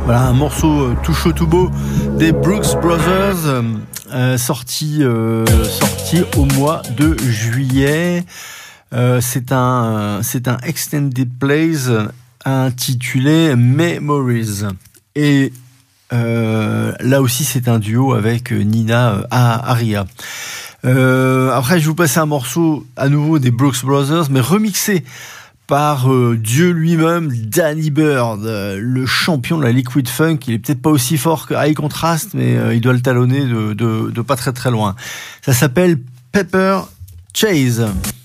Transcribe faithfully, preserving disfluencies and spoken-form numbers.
Voilà, un morceau euh, tout chaud tout beau des Brooks Brothers, euh, sorti euh, sorti au mois de juillet. Euh, c'est un c'est un extended plays intitulé Memories. Et euh, là aussi c'est un duo avec Nina Aria. Euh, après je vais vous passer un morceau à nouveau des Brooks Brothers, mais remixé par euh, Dieu lui-même, Danny Byrd, euh, le champion de la liquid funk. Il est peut-être pas aussi fort que High Contrast, mais euh, il doit le talonner de, de, de pas très très loin. Ça s'appelle Pepper Chase.